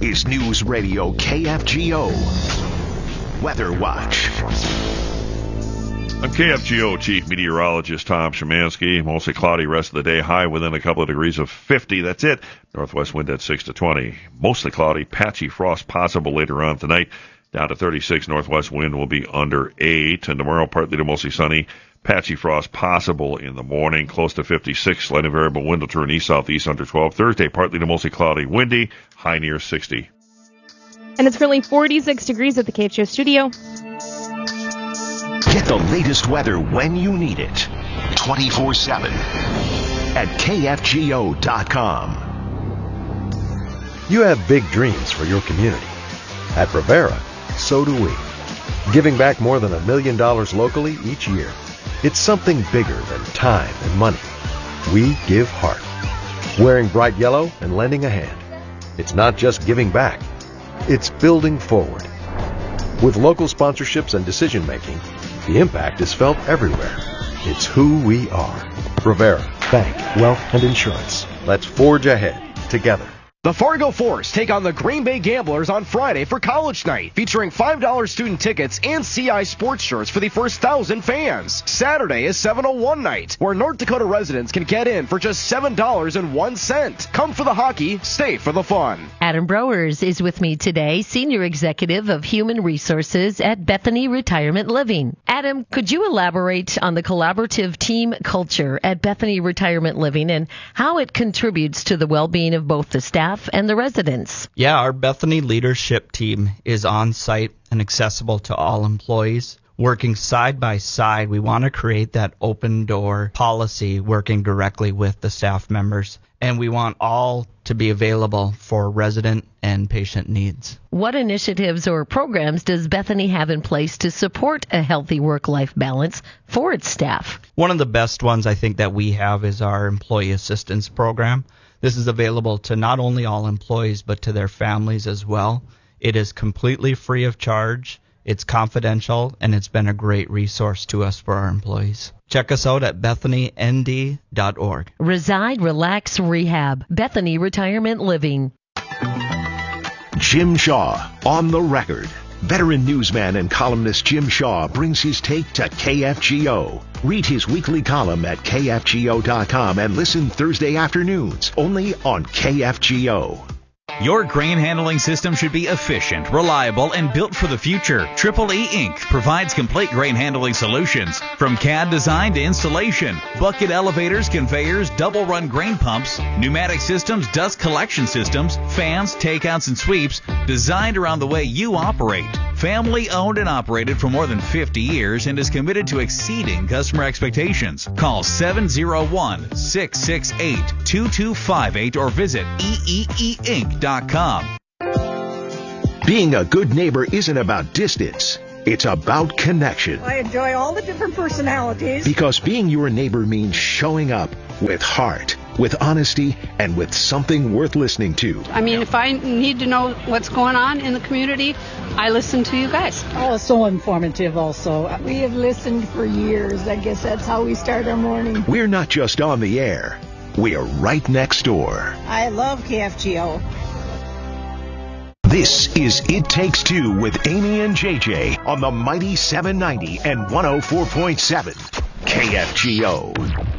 is News Radio KFGO Weather Watch. I'm KFGO Chief Meteorologist Tom Szymanski. Mostly cloudy rest of the day, high within a couple of degrees of 50. That's it. Northwest wind at 6 to 20. Mostly cloudy, patchy frost possible later on tonight. Down to 36. Northwest wind will be under 8. And tomorrow, partly to mostly sunny. Patchy frost possible in the morning. Close to 56. Slightly variable wind will turn east-southeast under 12. Thursday, partly to mostly cloudy, windy. High near 60. And it's currently 46 degrees at the KFGO studio. Get the latest weather when you need it. 24/7 at KFGO.com. You have big dreams for your community. At Rivera, so do we. Giving back more than $1 million locally each year. It's something bigger than time and money. We give heart. Wearing bright yellow and lending a hand. It's not just giving back. It's building forward. With local sponsorships and decision-making, the impact is felt everywhere. It's who we are. Rivera, bank, wealth, and insurance. Let's forge ahead together. The Fargo Force take on the Green Bay Gamblers on Friday for College Night, featuring $5 student tickets and CI sports shirts for the first 1,000 fans. Saturday is 701 night, where North Dakota residents can get in for just $7.01. Come for the hockey, stay for the fun. Adam Browers is with me today, Senior Executive of Human Resources at Bethany Retirement Living. Adam, could you elaborate on the collaborative team culture at Bethany Retirement Living and how it contributes to the well-being of both the staff and the residents? Yeah, our Bethany leadership team is on site and accessible to all employees. Working side by side, we want to create that open door policy working directly with the staff members. And we want all to be available for resident and patient needs. What initiatives or programs does Bethany have in place to support a healthy work-life balance for its staff? One of the best ones I think that we have is our employee assistance program. This is available to not only all employees, but to their families as well. It is completely free of charge, it's confidential, and it's been a great resource to us for our employees. Check us out at bethanynd.org. Reside, Relax, Rehab. Bethany Retirement Living. Jim Shaw on the record. Veteran newsman and columnist Jim Shaw brings his take to KFGO. Read his weekly column at KFGO.com and listen Thursday afternoons only on KFGO. Your grain handling system should be efficient, reliable, and built for the future. Triple E Inc. provides complete grain handling solutions. From CAD design to installation, bucket elevators, conveyors, double-run grain pumps, pneumatic systems, dust collection systems, fans, takeouts, and sweeps, designed around the way you operate. Family owned and operated for more than 50 years and is committed to exceeding customer expectations. Call 701-668-2258 or visit eeeinc.com. Being a good neighbor isn't about distance. It's about connection. I enjoy all the different personalities. Because being your neighbor means showing up with heart, with honesty, and with something worth listening to. I mean, if I need to know what's going on in the community, I listen to you guys. Oh, it's so informative also. We have listened for years. I guess that's how we start our morning. We're not just on the air. We're right next door. I love KFGO. This is It Takes Two with Amy and JJ on the mighty 790 and 104.7 KFGO.